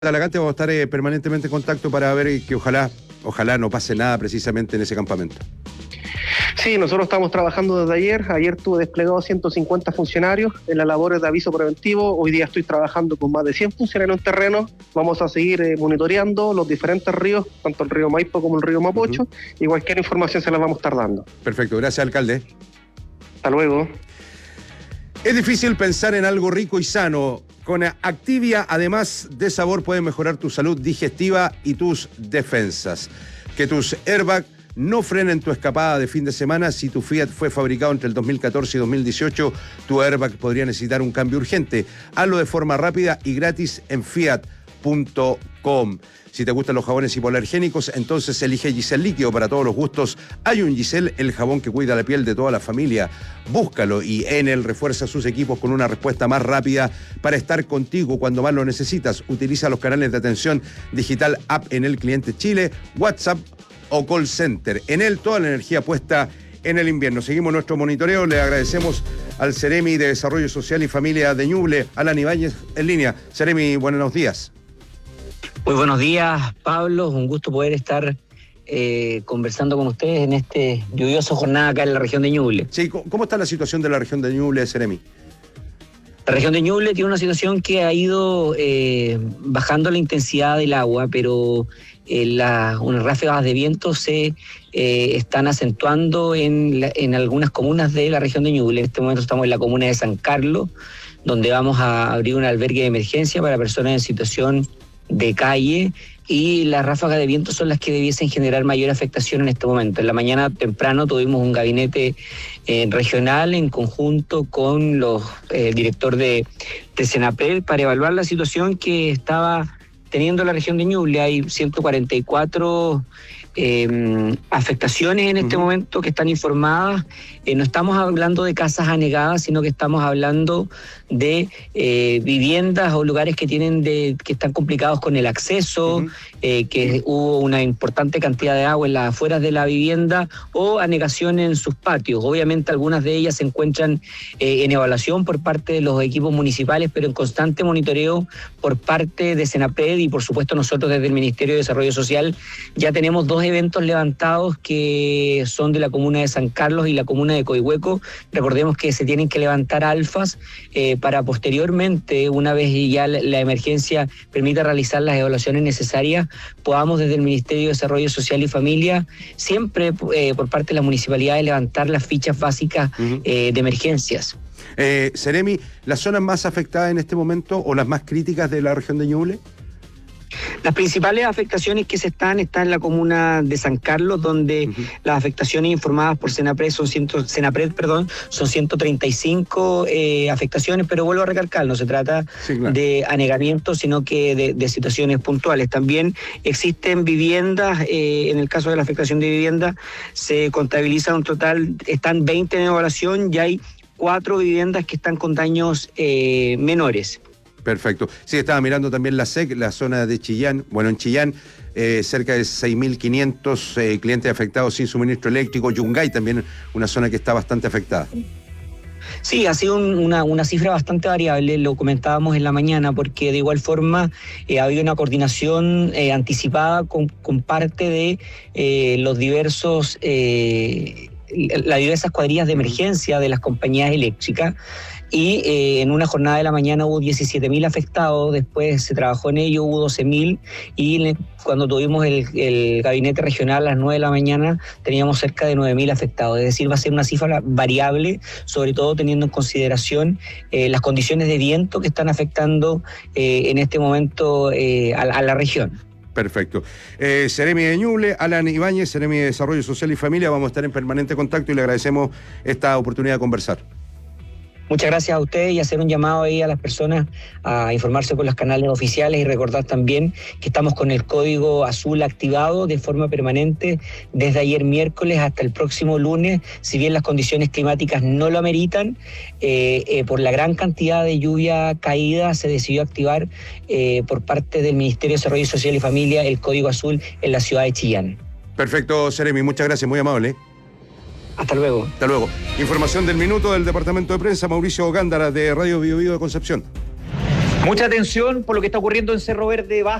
Talagante vamos a estar permanentemente en contacto para ver que ojalá no pase nada precisamente en ese campamento. Sí, nosotros estamos trabajando desde ayer. Ayer tuve desplegado 150 funcionarios en las labores de aviso preventivo. Hoy día estoy trabajando con más de 100 funcionarios en terreno. Vamos a seguir monitoreando los diferentes ríos, tanto el río Maipo como el río Mapocho, y cualquier información se la vamos a estar dando. Perfecto, gracias, alcalde. Hasta luego. Es difícil pensar en algo rico y sano. Con Activia, además de sabor, puede mejorar tu salud digestiva y tus defensas. Que tus airbags no frenen tu escapada de fin de semana. Si tu Fiat fue fabricado entre el 2014 y 2018, tu airbag podría necesitar un cambio urgente. Hazlo de forma rápida y gratis en fiat.com. Si te gustan los jabones hipoalergénicos, entonces elige Giselle Líquido para todos los gustos. Hay un Giselle, el jabón que cuida la piel de toda la familia. Búscalo y Enel refuerza sus equipos con una respuesta más rápida para estar contigo cuando más lo necesitas. Utiliza los canales de atención digital App Enel Cliente Chile, WhatsApp o Call Center. Enel, toda la energía puesta en el invierno. Seguimos nuestro monitoreo. Le agradecemos al Ceremi de Desarrollo Social y Familia de Ñuble, Alan Ibáñez, en línea. Ceremi, buenos días. Muy buenos días, Pablo. Un gusto poder estar conversando con ustedes en este lluvioso jornada acá en la región de Ñuble. Sí, ¿cómo está la situación de la región de Ñuble, Ceremi? La región de Ñuble tiene una situación que ha ido bajando la intensidad del agua, pero unas ráfagas de viento se están acentuando en algunas comunas de la región de Ñuble. En este momento estamos en la comuna de San Carlos, donde vamos a abrir un albergue de emergencia para personas en situación de calle, y las ráfagas de viento son las que debiesen generar mayor afectación en este momento. En la mañana temprano tuvimos un gabinete regional en conjunto con el director de Senapred para evaluar la situación que estaba teniendo la región de Ñuble. Hay 144 afectaciones en este momento que están informadas. No estamos hablando de casas anegadas, sino que estamos hablando de viviendas o lugares que están complicados con el acceso, que hubo una importante cantidad de agua en las afueras de la vivienda o anegación en sus patios. Obviamente algunas de ellas se encuentran en evaluación por parte de los equipos municipales, pero en constante monitoreo por parte de Senapred, y por supuesto nosotros desde el Ministerio de Desarrollo Social ya tenemos 2 eventos levantados que son de la comuna de San Carlos y la comuna de Coihueco. Recordemos que se tienen que levantar alfas para posteriormente, una vez ya la emergencia permita realizar las evaluaciones necesarias, podamos desde el Ministerio de Desarrollo Social y Familia, siempre por parte de las municipalidades, levantar las fichas básicas de emergencias. Ceremi, ¿las zonas más afectadas en este momento o las más críticas de la región de Ñuble? Las principales afectaciones que están en la comuna de San Carlos, donde las afectaciones informadas por Senapred son 135 afectaciones, pero vuelvo a recalcar, no se trata de anegamiento, sino que de situaciones puntuales. También existen viviendas, en el caso de la afectación de vivienda, se contabiliza un total, están 20 en evaluación y hay 4 viviendas que están con daños menores. Perfecto. Sí, estaba mirando también la SEC, la zona de Chillán. Bueno, en Chillán, cerca de 6.500 clientes afectados sin suministro eléctrico. Yungay también, una zona que está bastante afectada. Sí, ha sido una cifra bastante variable, lo comentábamos en la mañana, porque de igual forma ha habido una coordinación anticipada con parte de las diversas cuadrillas de emergencia de las compañías eléctricas. Y en una jornada de la mañana hubo 17.000 afectados, después se trabajó en ello, hubo 12.000, y cuando tuvimos el gabinete regional a las 9 de la mañana teníamos cerca de 9.000 afectados. Es decir, va a ser una cifra variable, sobre todo teniendo en consideración las condiciones de viento que están afectando en este momento a la región. Perfecto. Ceremi de Ñuble, Alan Ibáñez, Ceremi de Desarrollo Social y Familia, vamos a estar en permanente contacto y le agradecemos esta oportunidad de conversar. Muchas gracias a ustedes, y hacer un llamado ahí a las personas a informarse por los canales oficiales, y recordar también que estamos con el código azul activado de forma permanente desde ayer miércoles hasta el próximo lunes. Si bien las condiciones climáticas no lo ameritan, por la gran cantidad de lluvia caída se decidió activar por parte del Ministerio de Desarrollo Social y Familia el código azul en la ciudad de Chillán. Perfecto, Ceremi, muchas gracias, muy amable. Hasta luego. Hasta luego. Información del minuto del Departamento de Prensa, Mauricio Gándara, de Radio Bio Bio de Concepción. Mucha atención por lo que está ocurriendo en Cerro Verde Bajo.